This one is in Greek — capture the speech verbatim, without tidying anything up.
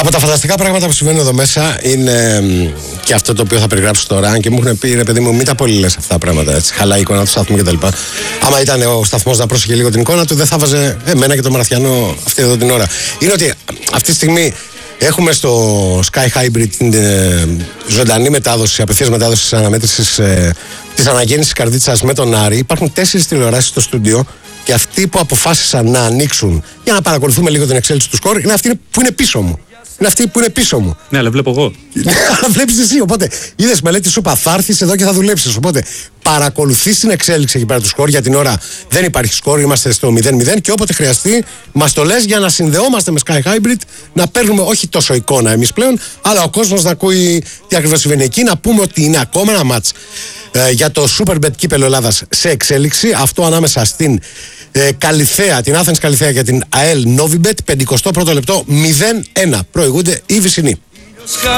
Από τα φανταστικά πράγματα που συμβαίνουν εδώ μέσα είναι και αυτό το οποίο θα περιγράψω τώρα. Αν και μου έχουν πει, ρε παιδί μου, μην τα πολύ λες αυτά τα πράγματα. Έτσι, χαλάει η εικόνα του σταθμού κτλ. Άμα ήταν ο σταθμός να πρόσεχε λίγο την εικόνα του, δεν θα βάζε εμένα και το Μαραθιανό αυτή εδώ την ώρα. Είναι ότι αυτή τη στιγμή έχουμε στο Sky Hybrid την ε, ζωντανή μετάδοση, απευθείας μετάδοση της αναμέτρησης ε, της αναγέννησης Καρδίτσας με τον Άρη. Υπάρχουν τέσσερις τηλεοράσεις στο στούντιο. Και αυτοί που αποφάσισαν να ανοίξουν για να παρακολουθούμε λίγο την εξέλιξη του σκορ είναι αυτοί που είναι πίσω μου. Είναι αυτοί που είναι πίσω μου. Ναι, αλλά βλέπω εγώ. Αλλά βλέπεις εσύ. Οπότε είδες μελέτη σου, θα έρθεις εδώ και θα δουλέψεις. Οπότε παρακολουθείς την εξέλιξη εκεί πέρα του σκορ. Για την ώρα δεν υπάρχει σκορ, είμαστε στο μηδέν μηδέν. Και όποτε χρειαστεί, μας το λες για να συνδεόμαστε με Sky Hybrid, να παίρνουμε όχι τόσο εικόνα εμείς πλέον, αλλά ο κόσμος να ακούει τι ακριβώς συμβαίνει εκεί. Να πούμε ότι είναι ακόμα ένα μάτς ε, για το Superbet Κύπελλο Ελλάδας σε εξέλιξη. Αυτό ανάμεσα στην ε, Καλιθέα, την Athens Καλιθέα και την ΑΕΛ Novibet, πενηκοστό πρώτο λεπτό, μηδέν ένα. Προηγούνται οι Βυσσινοί.